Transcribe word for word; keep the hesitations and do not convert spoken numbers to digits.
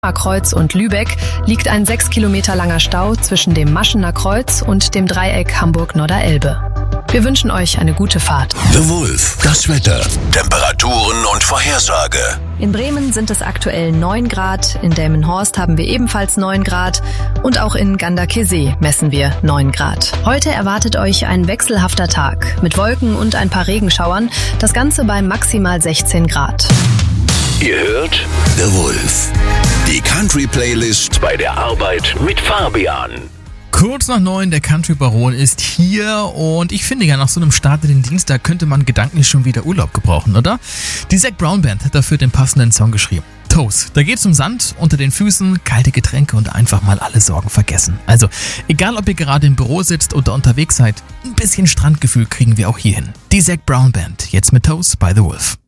Kreuz und Lübeck liegt ein sechs Kilometer langer Stau zwischen dem Maschener Kreuz und dem Dreieck Hamburg-Norderelbe. Wir wünschen euch eine gute Fahrt. The Wolf, das Wetter, Temperaturen und Vorhersage. In Bremen sind es aktuell neun Grad, in Delmenhorst haben wir ebenfalls neun Grad und auch in Ganderkesee messen wir neun Grad. Heute erwartet euch ein wechselhafter Tag mit Wolken und ein paar Regenschauern, das Ganze bei maximal sechzehn Grad. Ihr hört The Wolf, die Country-Playlist bei der Arbeit mit Fabian. Kurz nach neun, der Country Baron ist hier und ich finde ja, nach so einem Start in den Dienstag könnte man gedanklich schon wieder Urlaub gebrauchen, oder? Die Zac Brown Band hat dafür den passenden Song geschrieben. Toast. Da geht's um Sand unter den Füßen, kalte Getränke und einfach mal alle Sorgen vergessen. Also, egal ob ihr gerade im Büro sitzt oder unterwegs seid, ein bisschen Strandgefühl kriegen wir auch hier hin. Die Zac Brown Band, jetzt mit Toast by The Wolf.